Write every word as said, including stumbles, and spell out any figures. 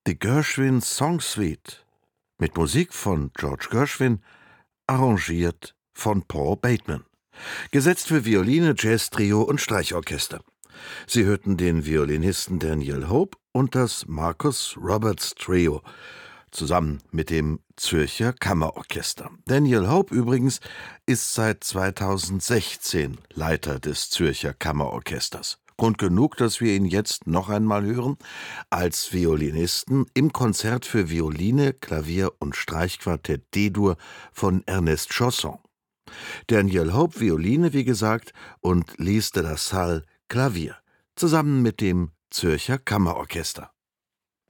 Die Gershwin Song Suite mit Musik von George Gershwin, arrangiert von Paul Bateman. Gesetzt für Violine, Jazz-Trio und Streichorchester. Sie hörten den Violinisten Daniel Hope und das Marcus Roberts Trio, zusammen mit dem Zürcher Kammerorchester. Daniel Hope übrigens ist seit zweitausendsechzehn Leiter des Zürcher Kammerorchesters. Grund genug, dass wir ihn jetzt noch einmal hören, als Violinisten im Konzert für Violine, Klavier und Streichquartett D-Dur von Ernest Chausson. Daniel Hope Violine, wie gesagt, und Lise de la Salle Klavier, zusammen mit dem Zürcher Kammerorchester.